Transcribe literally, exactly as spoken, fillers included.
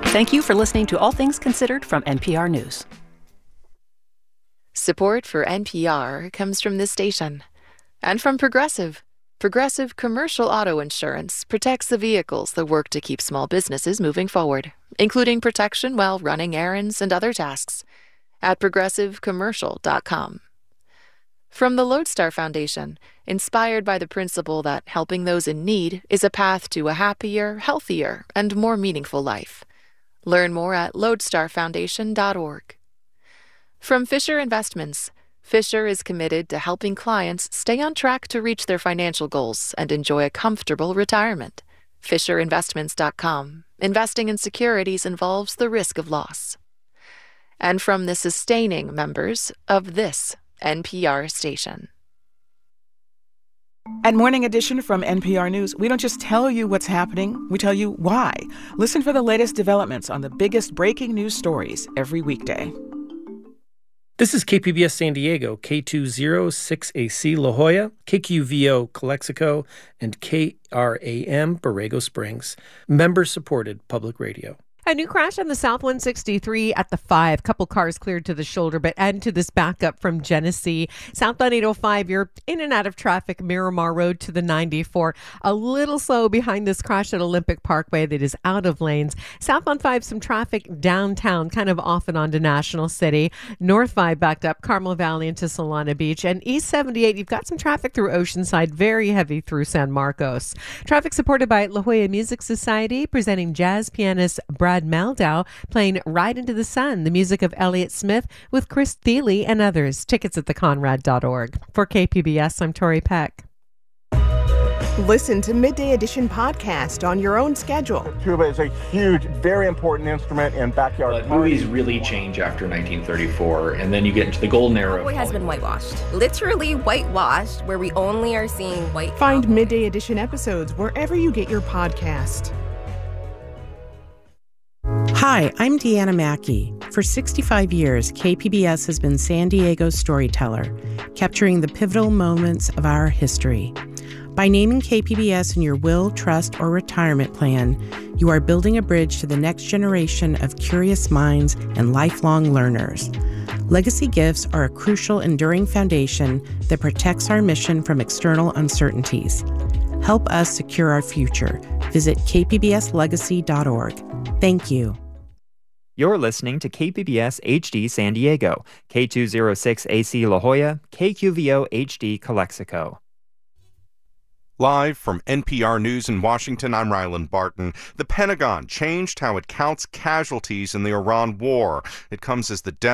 Thank you for listening to All Things Considered from N P R News. Support for N P R comes from this station and from Progressive. Progressive Commercial Auto Insurance protects the vehicles that work to keep small businesses moving forward, including protection while running errands and other tasks, at progressive commercial dot com. From the Lodestar Foundation, inspired by the principle that helping those in need is a path to a happier, healthier, and more meaningful life. Learn more at lodestar foundation dot org. From Fisher Investments, Fisher is committed to helping clients stay on track to reach their financial goals and enjoy a comfortable retirement. fisher investments dot com. Investing in securities involves the risk of loss. And from the sustaining members of this N P R station. At Morning Edition from N P R News, we don't just tell you what's happening, we tell you why. Listen for the latest developments on the biggest breaking news stories every weekday. This is K P B S San Diego, K two oh six A C La Jolla, K Q V O Calexico, and K R A M Borrego Springs. Member-supported public radio. A new crash on the South one sixty-three at the five. Couple cars cleared to the shoulder, but add to this backup from Genesee. Southbound eight oh five, you're in and out of traffic, Miramar Road to the ninety-four. A little slow behind this crash at Olympic Parkway that is out of lanes. Southbound five, some traffic downtown, kind of off and on to National City. North five backed up Carmel Valley into Solana Beach. And East seventy-eight, you've got some traffic through Oceanside, very heavy through San Marcos. Traffic supported by La Jolla Music Society, presenting jazz pianist Brad Maldau playing Ride Into the Sun, the music of Elliott Smith with Chris Thiele and others. Tickets at the conrad dot org. For K P B S, I'm Tori Peck. Listen to Midday Edition podcast on your own schedule. Tuba is a huge, very important instrument in backyard But movies really change after nineteen thirty-four, and then you get into the golden era. Broadway has been whitewashed. Literally whitewashed, where we only are seeing white. Find Midday Edition episodes wherever you get your podcast. Hi, I'm Deanna Mackey. For sixty-five years, K P B S has been San Diego's storyteller, capturing the pivotal moments of our history. By naming K P B S in your will, trust, or retirement plan, you are building a bridge to the next generation of curious minds and lifelong learners. Legacy gifts are a crucial, enduring foundation that protects our mission from external uncertainties. Help us secure our future. Visit k p b s legacy dot org. Thank you. You're listening to K P B S H D San Diego, K two oh six A C La Jolla, K Q V O H D Calexico. Live from N P R News in Washington, I'm Ryland Barton. The Pentagon changed how it counts casualties in the Iran war. It comes as the death